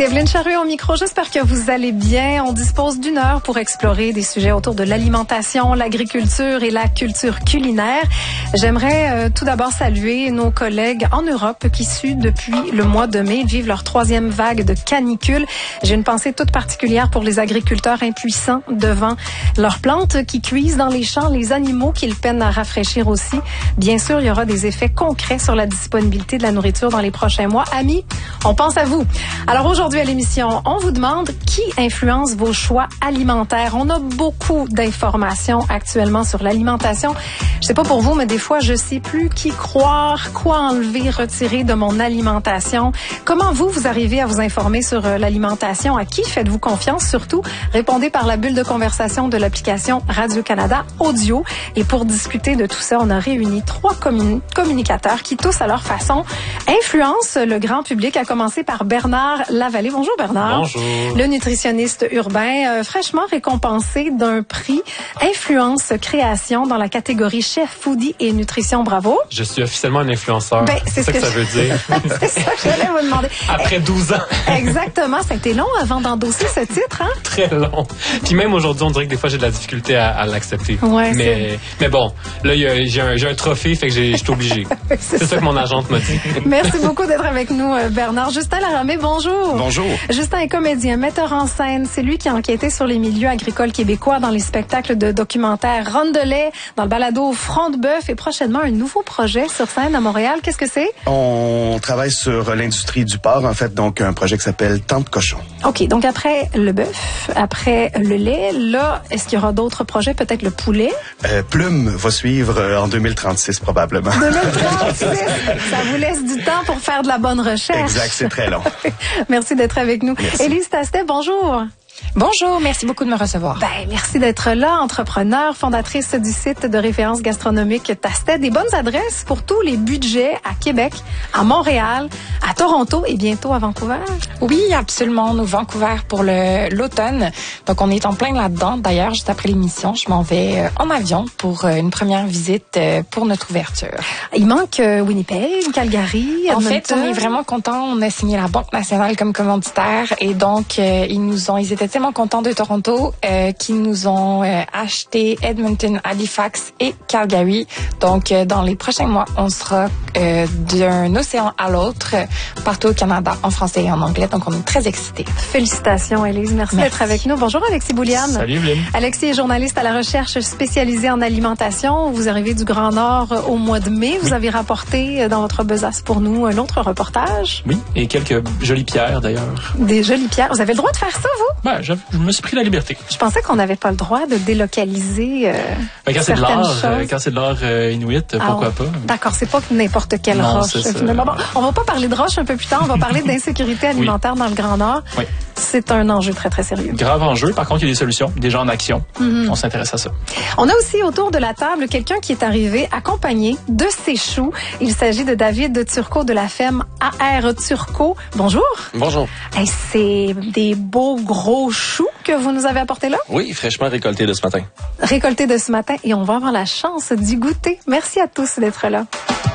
Ici Evelyne Charruet au micro. J'espère que vous allez bien. On dispose d'une heure pour explorer des sujets autour de l'alimentation, l'agriculture et la culture culinaire. J'aimerais tout d'abord saluer nos collègues en Europe qui suent depuis le mois de mai. Ils vivent leur 3e vague de canicule. J'ai une pensée toute particulière pour les agriculteurs impuissants devant leurs plantes qui cuisent dans les champs, les animaux qu'ils peinent à rafraîchir aussi. Bien sûr, il y aura des effets concrets sur la disponibilité de la nourriture dans les prochains mois. Amis, on pense à vous. Alors aujourd'hui à l'émission, on vous demande qui influence vos choix alimentaires. On a beaucoup d'informations actuellement sur l'alimentation. Je sais pas pour vous, mais des fois, je sais plus qui croire, quoi enlever, retirer de mon alimentation. Comment vous arrivez à vous informer sur l'alimentation? À qui faites-vous confiance? Surtout, répondez par la bulle de conversation de l'application Radio-Canada Audio. Et pour discuter de tout ça, on a réuni 3 communicateurs qui, tous à leur façon, influencent le grand public, à commencer par Bernard Lavallée. Bonjour Bernard. Bonjour. Le nutritionniste urbain, fraîchement récompensé d'un prix Influence Création dans la catégorie Chef, Foodie et Nutrition. Bravo. Je suis officiellement un influenceur. Ben, c'est ça que ça veut dire. C'est ça que j'allais vous demander. Après 12 ans. Exactement. Ça a été long avant d'endosser ce titre, hein? Très long. Puis même aujourd'hui, on dirait que des fois, j'ai de la difficulté à l'accepter. Ouais, mais bon, là, j'ai un trophée, fait que je suis obligé. c'est ça que mon agente m'a dit. Merci beaucoup d'être avec nous, Bernard. Justin Laramée, bonjour. Bonjour. Justin est comédien, metteur en scène. C'est lui qui a enquêté sur les milieux agricoles québécois dans les spectacles de documentaire Rondelet, dans le balado Front de bœuf et prochainement un nouveau projet sur scène à Montréal. Qu'est-ce que c'est? On travaille sur l'industrie du porc, en fait, donc un projet qui s'appelle Temps de cochon. OK, donc après le bœuf, après le lait, là, est-ce qu'il y aura d'autres projets, peut-être le poulet? Plume va suivre en 2036 probablement. 2036, ça vous laisse du temps pour faire de la bonne recherche. Exact, c'est très long. Merci d'être avec nous. Merci. Élise Tastet, bonjour. Bonjour, merci beaucoup de me recevoir. Merci d'être là, entrepreneur, fondatrice du site de référence gastronomique Tastet. Des bonnes adresses pour tous les budgets à Québec, à Montréal, à Toronto et bientôt à Vancouver. Oui, absolument. Nous, Vancouver pour l'automne. Donc, on est en plein là-dedans. D'ailleurs, juste après l'émission, je m'en vais en avion pour une première visite pour notre ouverture. Il manque Winnipeg, Calgary, Edmonton. En fait, on est vraiment contents. On a signé la Banque nationale comme commanditaire et donc, ils étaient tellement contents de Toronto qu'ils nous ont acheté Edmonton, Halifax et Calgary. Donc, dans les prochains mois, on sera d'un océan à l'autre, partout au Canada, en français et en anglais. Donc, on est très excités. Félicitations, Élise. Merci d'être avec nous. Bonjour, Alexis Bouliane. Salut, Evelyne. Alexis est journaliste à la recherche spécialisée en alimentation. Vous arrivez du Grand Nord au mois de mai. Vous avez rapporté dans votre besace pour nous un autre reportage. Oui, et quelques jolies pierres, d'ailleurs. Des jolies pierres. Vous avez le droit de faire ça, vous? Ben, je me suis pris la liberté. Je pensais qu'on n'avait pas le droit de délocaliser quand c'est de l'art inuit, pourquoi pas? D'accord, c'est pas n'importe quelle roche. Finalement. Bon, on va pas parler de roche un peu plus tard, on va parler d'insécurité alimentaire dans le Grand Nord. Oui. C'est un enjeu très, très sérieux. Grave enjeu. Par contre, il y a des solutions, des gens en action. On s'intéresse à ça. On a aussi autour de la table quelqu'un qui est arrivé accompagné de ses choux. Il s'agit de David Turcot de la ferme AR Turcot. Bonjour. Bonjour. Hey, c'est des beaux gros choux que vous nous avez apportés là? Oui, fraîchement récoltés de ce matin. Récoltés de ce matin et on va avoir la chance d'y goûter. Merci à tous d'être là.